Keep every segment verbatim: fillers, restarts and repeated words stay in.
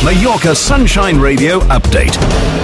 Mallorca Sunshine Radio update.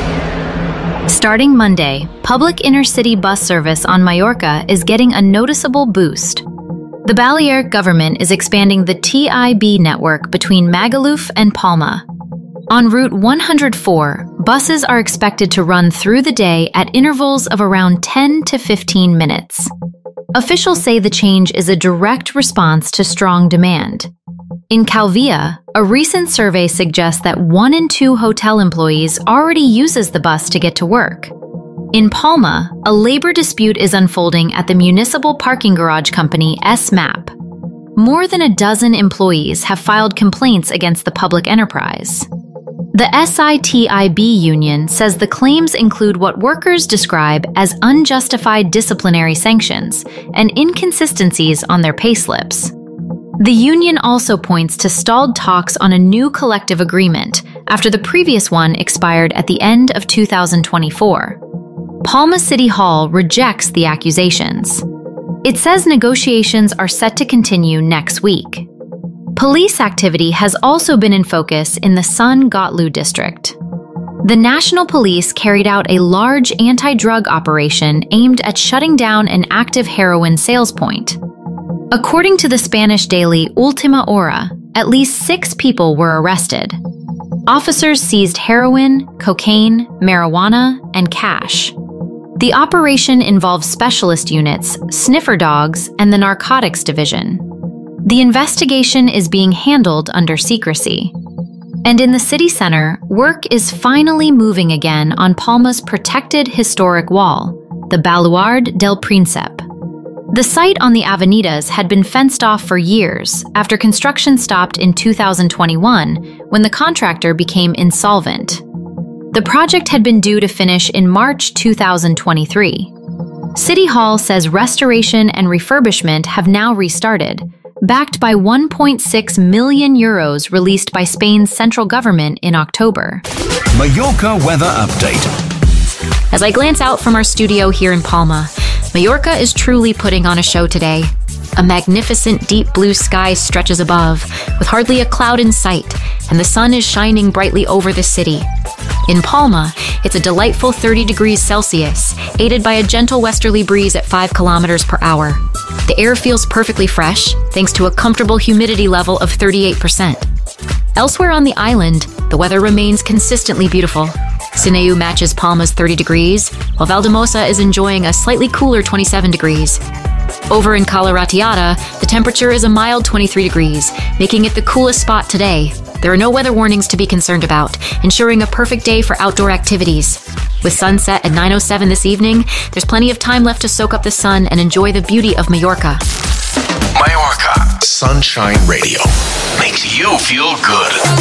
Starting Monday, public inner-city bus service on Mallorca is getting a noticeable boost. The Balearic government is expanding the T I B network between Magaluf and Palma. On Route one hundred four, buses are expected to run through the day at intervals of around ten to fifteen minutes. Officials say the change is a direct response to strong demand. In Calvia, a recent survey suggests that one in two hotel employees already uses the bus to get to work. In Palma, a labor dispute is unfolding at the municipal parking garage company S MAP. More than a dozen employees have filed complaints against the public enterprise. The S I T I B union says the claims include what workers describe as unjustified disciplinary sanctions and inconsistencies on their payslips. The union also points to stalled talks on a new collective agreement after the previous one expired at the end of two thousand twenty-four. Palma City Hall rejects the accusations. It says negotiations are set to continue next week. Police activity has also been in focus in the San Gotlu district. The National Police carried out a large anti-drug operation aimed at shutting down an active heroin sales point. According to the Spanish daily Ultima Hora, at least six people were arrested. Officers seized heroin, cocaine, marijuana, and cash. The operation involves specialist units, sniffer dogs, and the narcotics division. The investigation is being handled under secrecy. And in the city center, work is finally moving again on Palma's protected historic wall, the Baluard del Príncipe. The site on the Avenidas had been fenced off for years after construction stopped in two thousand twenty-one when the contractor became insolvent. The project had been due to finish in March two thousand twenty-three. City Hall says restoration and refurbishment have now restarted, backed by one point six million euros released by Spain's central government in October. Mallorca weather update. As I glance out from our studio here in Palma, Mallorca is truly putting on a show today. A magnificent deep blue sky stretches above, with hardly a cloud in sight, and the sun is shining brightly over the city. In Palma, it's a delightful thirty degrees Celsius, aided by a gentle westerly breeze at five kilometers per hour. The air feels perfectly fresh, thanks to a comfortable humidity level of thirty-eight percent. Elsewhere on the island, the weather remains consistently beautiful. Sineu matches Palma's thirty degrees, while Valdemosa is enjoying a slightly cooler twenty-seven degrees. Over in Cala Ratllada, the temperature is a mild twenty-three degrees, making it the coolest spot today. There are no weather warnings to be concerned about, ensuring a perfect day for outdoor activities. With sunset at nine oh seven this evening, there's plenty of time left to soak up the sun and enjoy the beauty of Mallorca. Mallorca Sunshine Radio makes you feel good.